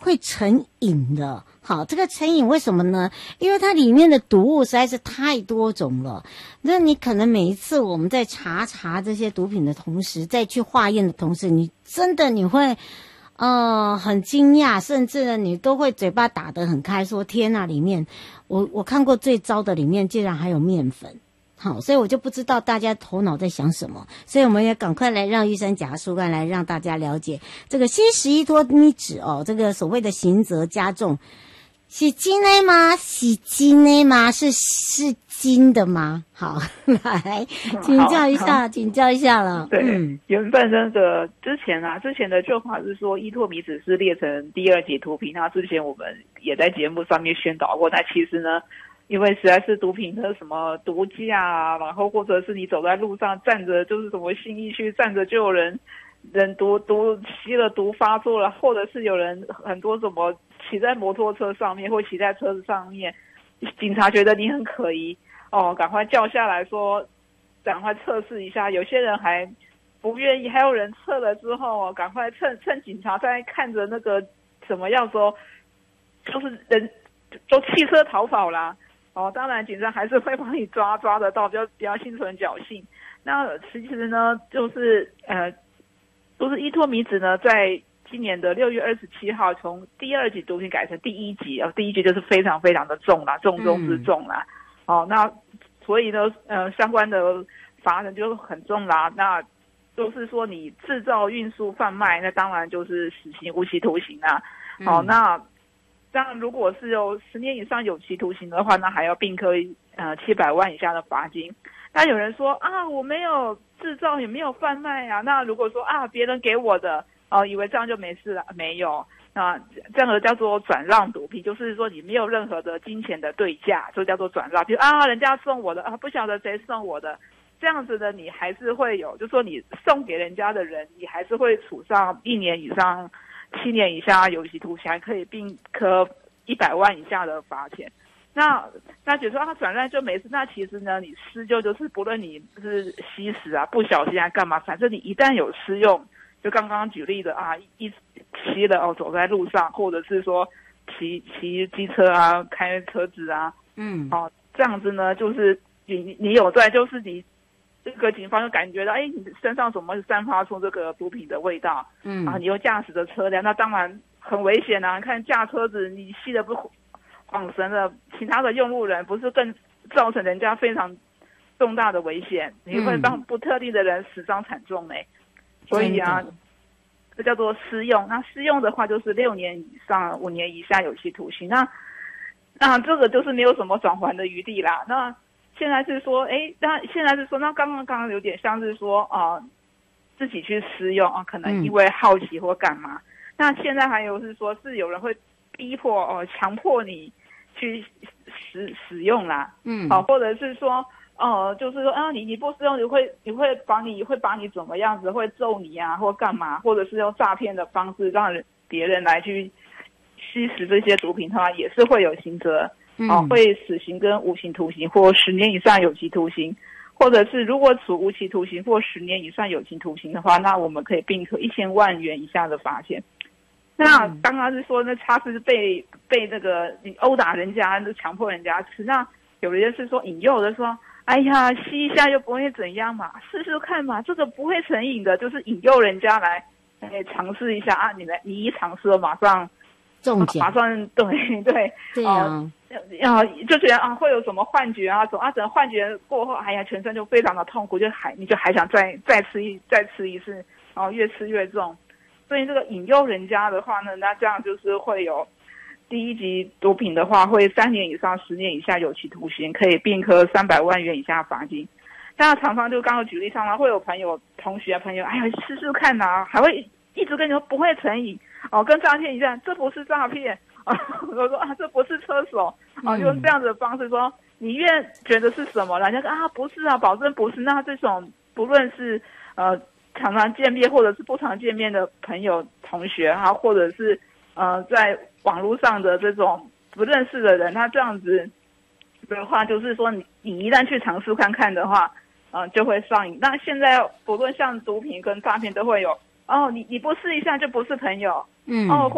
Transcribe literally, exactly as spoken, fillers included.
会成瘾的。好，这个成瘾为什么呢？因为它里面的毒物实在是太多种了。那你可能每一次我们在查查这些毒品的同时，再去化验的同时，你真的你会呃很惊讶，甚至呢你都会嘴巴打得很开，说天哪，里面我我看过最糟的，里面竟然还有面粉。好，所以我就不知道大家头脑在想什么，所以我们也赶快来让玉山甲树干来让大家了解这个新十一脱米酯哦，这个所谓的刑责加重。是金的吗？是金的吗？是是金的吗？好，来请教一下，请教一下了。 对， 嗯， 原本那个之前啊，之前的做法是说依托米酯是列成第二级毒品，那之前我们也在节目上面宣导过。那其实呢，因为实在是毒品的什么毒驾啊，然后或者是你走在路上站着，就是什么信义区站着就有人人毒毒吸了毒发作了，或者是有人很多什么骑在摩托车上面或骑在车子上面，警察觉得你很可疑哦，赶快叫下来说赶快测试一下。有些人还不愿意，还有人测了之后哦，赶快趁趁警察在看着那个怎么样说，就是人都汽车逃跑啦哦，当然警察还是会帮你抓抓得到，比较比较心存侥幸。那其实呢，就是呃，就是依托米酯呢，在今年的六月二十七号，从第二级毒品改成第一级哦，第一级就是非常非常的重啦，重中之重啦。嗯、哦，那所以呢，呃，相关的罚人就很重啦。那就是说，你制造、运输、贩卖，那当然就是死刑、无期徒刑啦。好、哦，那当然，如果是有十年以上有期徒刑的话，那还要并科呃七百万以下的罚金。那有人说啊，我没有制造，也没有贩卖啊。那如果说啊，别人给我的。哦，以为这样就没事了，没有。那这样的叫做转让毒品，就是说你没有任何的金钱的对价，就叫做转让。比如啊，人家送我的啊，不晓得谁送我的，这样子的你还是会有，就说你送给人家的人，你还是会处上一年以上七年以下有期徒刑，还可以并科一百万以下的罚钱。那那觉得说啊，转让就没事。那其实呢，你施救就是不论你是吸食啊，不小心啊干嘛，反正你一旦有施用。就刚刚举例的啊，一骑了哦，走在路上，或者是说骑骑机车啊，开车子啊， 嗯， 哦，这样子呢，就是你你有在，就是你这个警方就感觉到，哎，你身上怎么散发出这个毒品的味道？嗯，啊，你又驾驶着车辆，那当然很危险啊！看驾车子，你吸的不晃神了，其他的用路人不是更造成人家非常重大的危险？你会让不特定的人死伤惨重呢、欸。所以啊，这叫做施用。那施用的话，就是六年以上五年以下有期徒刑。那那这个就是没有什么转圜的余地啦。那现在是说，哎，那现在是说，那刚刚刚刚有点像是说啊、呃，自己去施用啊，可能因为好奇或干嘛。嗯、那现在还有是说，是有人会逼迫哦、呃，强迫你去使使用啦。嗯，好、啊，或者是说。哦、呃，就是说啊，你你不使用，你会你会把你会把你怎么样子，会揍你啊，或干嘛，或者是用诈骗的方式让人别人来去吸食这些毒品，它也是会有刑责，哦、嗯呃，会死刑跟无期徒刑或十年以上有期徒刑，或者是如果处无期徒刑或十年以上有期徒刑的话，那我们可以并科一千万元以下的罚钱。那刚刚是说，那他是被被这个你殴打人家，强迫人家吃，那有人是说引诱的说。哎呀，吸一下又不会怎样嘛，试试看嘛，这个不会成瘾的，就是引诱人家来，哎，尝试一下啊！你来，你一尝试了，马上中奖， 马上对对， 对啊， 啊，就觉得啊会有什么幻觉啊，总啊等幻觉过后，哎呀，全身就非常的痛苦，就还你就还想再再吃一再吃一次，然后越吃越重，所以这个引诱人家的话呢，那这样就是会有。第一级毒品的话，会三年以上十年以下有期徒刑，可以并科三百万元以下罚金。但常常就刚刚举例上来，会有朋友、同学、朋友，哎呀，试试看呐、啊，还会一直跟你说不会成瘾哦，跟诈骗一样，这不是诈骗啊。我说啊，这不是车手啊，用这样子的方式说，你愿觉得是什么？人家说啊，不是啊，保证不是。那这种不论是呃常常见面或者是不常见面的朋友、同学啊，或者是呃在网络上的这种不认识的人，他这样子的话，就是说你你一旦去尝试看看的话，嗯、呃，就会上瘾。那现在不论像毒品跟诈骗都会有，哦，你你不试一下就不是朋友，嗯，哦。